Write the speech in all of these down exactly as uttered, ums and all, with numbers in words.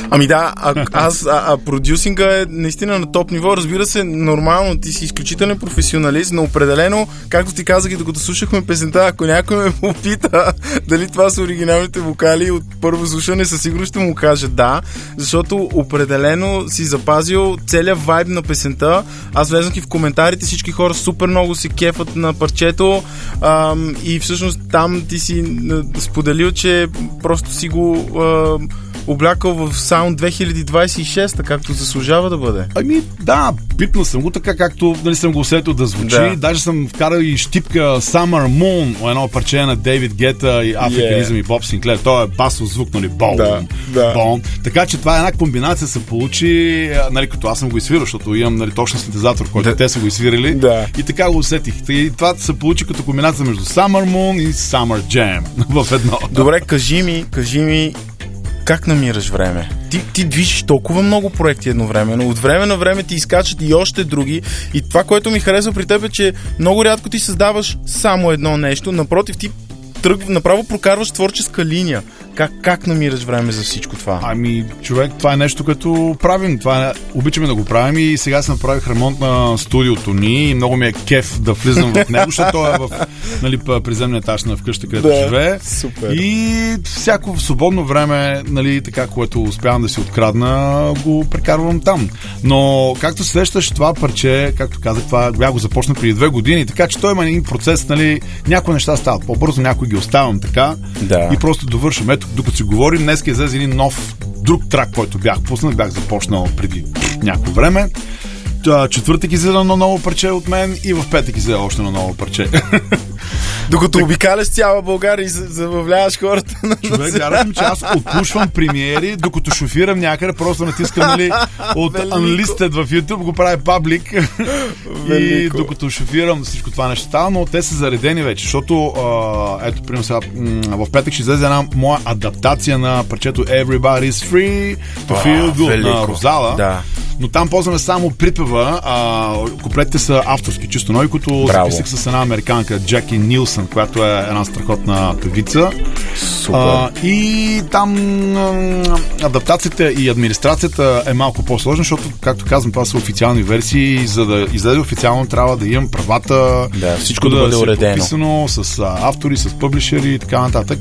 Ами да, а, аз, а, а продюсинга е наистина на топ ниво. Разбира се, нормално, ти си изключителен професионалист, но определено, както ти казах и докато слушахме песента, ако някой ме попита дали това са оригиналните вокали от първо слушане, със сигурност ще му кажа да, защото определено си запазил целият вайб на песента. Аз влезнах и в коментарите, всички хора супер много се кефат на парчето ам, и всъщност там ти си споделил, че просто си го а, облякал в Sound две хиляди двадесет и шеста, както заслужава да бъде. Ами да, пипнал съм го така, както нали, съм го усетил да звучи. Да. Даже съм вкарал и щипка Summer Moon, едно парче на Дейвид Гета и Африканизъм yeah. и Боб Синклер. Той е басов звук, нали, бом, да, да. бом. Така че това е една комбинация се получи, нали, като аз съм го изсвирал, защото имам нали, точно синтезатор, който да. те са го изсвирали. Да. И така го усетих. И това се получи като комбинация между Summer Moon и Summer Jam в едно. Добре, кажи ми, кажи ми как намираш време? Ти, ти движиш толкова много проекти едновременно. От време на време ти изкачат и още други. И това, което ми харесва при теб е, че много рядко ти създаваш само едно нещо. Напротив, ти тръг, направо прокарваш творческа линия. Как, как намираш време за всичко това? Ами, човек, това е нещо, като правим. Това е, обичаме да го правим и сега съм направих ремонт на студиото ни и много ми е кеф да влизам в него, защото той е в нали, приземния етаж на вкъща, където да, живее. Супер. И всяко свободно време, нали, така, което успявам да си открадна, го прекарвам там. Но, както се сещаш, това парче, както казах, това бях го започна преди две години, така че той има един процес, нали, някои неща стават по-бързо, някои ги оставам така да. и просто довършвам. Ето, докато си говорим, днес излезе един нов друг трак, който бях пуснал, бях започнал преди някакво време. Четвъртък излезе на ново парче от мен и в петък излезе още на ново парче. Докато так... обикаляш цяла България и забавляваш хората. Човек, вярвам, че аз отпушвам премиери, докато шофирам някъде, просто натискам нали, от Unlisted в YouTube, го правя паблик и докато шофирам всичко това нещо става, но те са заредени вече, защото а, ето, примерно сега, м- в петък ще излезе една моя адаптация на парчето Everybody's Free to Feel Good на Розала. Да. Но там ползваме само припева, а, куплетите са авторски, чисто нови, които записах с една американка, Джаки Нилсън, която е една страхотна певица. А, и там а, адаптацията и администрацията е малко по-сложна, защото, както казвам, това са официални версии. За да излезе официално, трябва да имам правата, да, всичко да, да бъде уредено. Подписано с а, автори, с пъблишери и така нататък.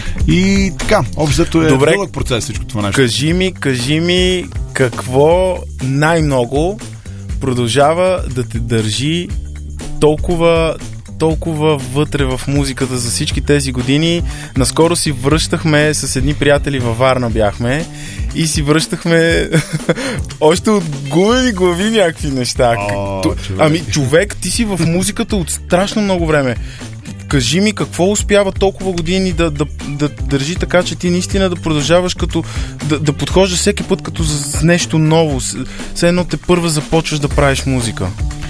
И така, общото е добре, дълъг процес всичко това нещо. Кажи ми, кажи ми какво най-много продължава да те държи толкова толкова вътре в музиката за всички тези години. Наскоро си връщахме с едни приятели във Варна бяхме и си връщахме още от гумени глави някакви неща. О, Ту... Ами, човек, ти си в музиката от страшно много време. Кажи ми, какво успява толкова години да, да, да държи така, че ти наистина да продължаваш като да, да подхождаш всеки път като с нещо ново. Все едно те първа започваш да правиш музика.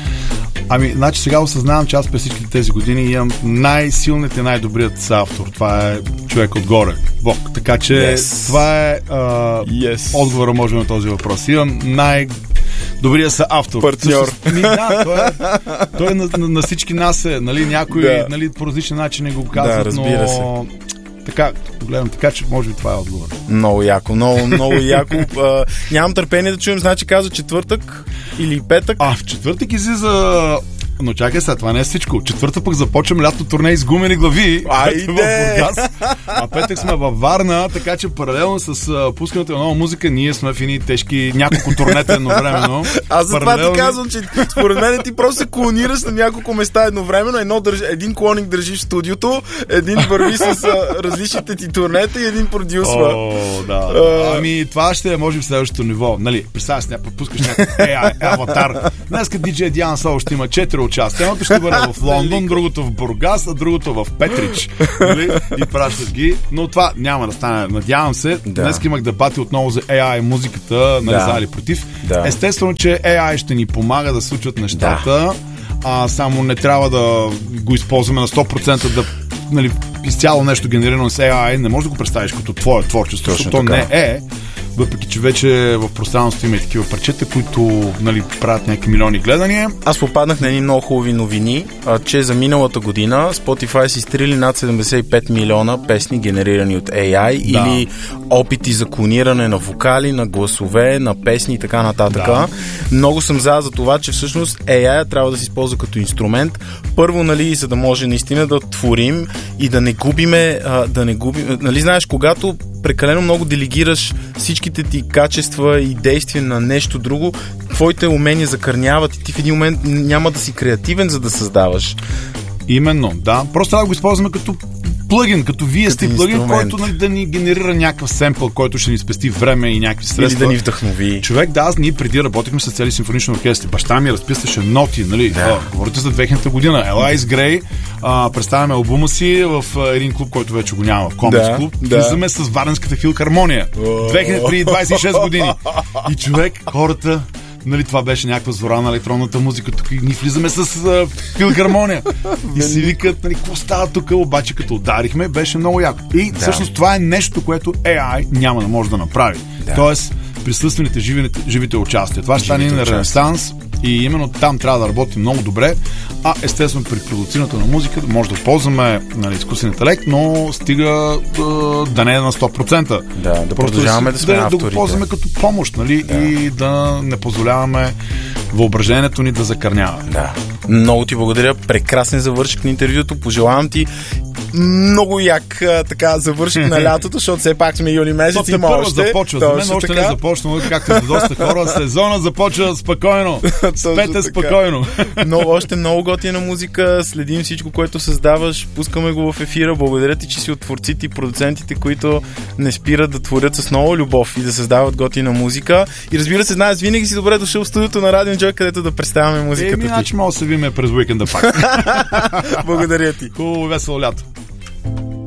Ами, значи сега осъзнавам, че аз през всичките тези години имам най-силният и най-добрият съавтор. Това е човек отгоре, Бог. Така че yes. това е а, yes. отговора може на този въпрос. Имам най- добрия са автор. Партньор. Ми, да, той е, той е на, на, на всички нас е. Нали, някои да. нали, по различен начин не го казват, да, разбира но... се. Така, гледам, така че може би това е отговор. Много яко, много, много яко. А, нямам търпение да чуем, значи каза четвъртък или петък. А, в четвъртък излиза... Но чакай сега, това не е всичко. Четвърта пък започваме лято турне с гумени глави. Айде! В Бургас. А петък сме във Варна, така че паралелно с uh, пускането на нова музика, ние сме в едни тежки няколко турнета едновременно. Аз за паралелни... това ти казвам, че според мен ти просто се клонираш на няколко места едновременно. Едно държ... Един клоник държиш в студиото, един върви с uh, различните ти турнета и един продюсва. О, да. Uh... Ами това ще е, може би, следващото ниво. Нали, представя си, пускаш някакъв ей ай аватар. Днеска диджей Диана Сол ще има четири участия. Едното ще бъде в Лондон, другото в Бургас, а другото в Петрич. Нали? И пращаш ги. Но това няма да стане. Надявам се. Да. Днес имах дебати отново за ей ай музиката, нали, да. за или против. Да. Естествено, че ей ай ще ни помага да случват нещата. Да. А само не трябва да го използваме на сто процента да, нали, изцяло нещо генерирано с ей ай. Не можеш да го представиш като твое творчество, защото не е. въпреки че вече в пространството има и такива парчета, които, нали, правят някакви милиони гледания. Аз попаднах на едни много хубави новини, а, че за миналата година Spotify са изстрели над седемдесет и пет милиона песни, генерирани от Ей Ай, да. Или опити за клониране на вокали, на гласове, на песни и така нататък. Да. Много съм за за това, че всъщност Ей Ай трябва да се използва като инструмент. Първо, нали, за да може наистина да творим и да не губиме, а, да не губим, нали, знаеш, когато прекалено много делегираш всичките ти качества и действия на нещо друго, твоите умения закърняват и ти в един момент няма да си креативен, за да създаваш. Именно, да. Просто трябва да го използваме като плагин, като ви ес ти плагин, който, нали, да ни генерира някакъв семпъл, който ще ни спести време и някакви средства. Или да ни вдъхнови. Човек, да, аз ние преди работихме с цели симфонични оркестри. Баща ми разписваше ноти, нали? Да. А, говорите за две хилядната година. Елайс Грей, а, представяме албума си в а, един клуб, който вече го няма, в Комикс да, клуб. Да. Влизаме с Варненската филхармония. две хиляди и двадесет и шест години. И човек, хората, нали, това беше някаква зора на електронната музика. Тук и ние влизаме с а, филхармония. И си викат, нали, какво става тук, обаче като ударихме, беше много яко. И да. Всъщност това е нещо, което Ей Ай няма да може да направи. Да. Тоест, присъствените, живите, живите участия. Това ще стане на ренесанс и именно там трябва да работим много добре. А естествено при продуцирането на музика може да ползваме, нали, изкуствен интелект, но стига да, да не е на сто процента. Да, да продължаваме да, да сме да, авторите. Да го ползваме като помощ, нали, да. И да не позволяваме въображението ни да закърнява. Да. Много ти благодаря. Прекрасен завършик на интервюто. Пожелавам ти много як а, така завършик на лятото, защото все пак сме юли месец. Има още. Започва. За мен още така не започна, както за доста хора. Сезона започва спокойно. Спете спокойно. Но още много готина музика. Следим всичко, което създаваш. Пускаме го в ефира. Благодаря ти, че си от творците и продуцентите, които не спират да творят с много любов и да създават готина музика. И разбира се, знаеш, винаги си добре дошъл в студиото на Радио Джой, където да представяме музиката. Еми, иначе мога да се видим през уикенда пак. Благодаря ти. Хубаво, весело лято.